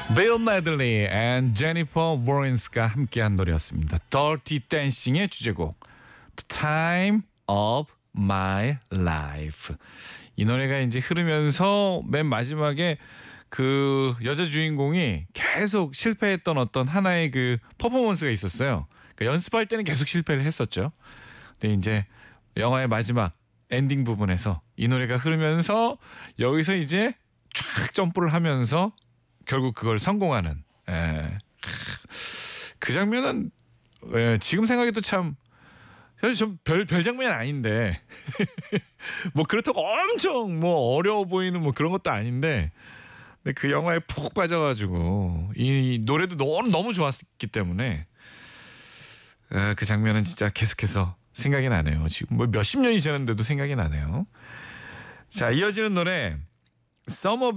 빌 메들리 and 제니퍼 로렌스가 함께한 노래였습니다. Dirty Dancing의 주제곡 The Time of My Life. 이 노래가 이제 흐르면서 맨 마지막에 그 여자 주인공이 계속 실패했던 어떤 하나의 그 퍼포먼스가 있었어요. 그러니까 연습할 때는 계속 실패를 했었죠. 근데 이제 영화의 마지막 엔딩 부분에서 이 노래가 흐르면서 여기서 이제 쫙 점프를 하면서 결국 그걸 성공하는 그 장면은 지금 생각해도 참 사실 좀 별 장면 아닌데 뭐 그렇다고 엄청 뭐 어려워 보이는 뭐 그런 것도 아닌데 근데 그 영화에 푹 빠져가지고 이 노래도 너무 좋았기 때문에 그 장면은 진짜 계속해서 생각이 나네요. 지금 뭐 몇십 년이 지났는데도 생각이 나네요. 자, 이어지는 노래 Summer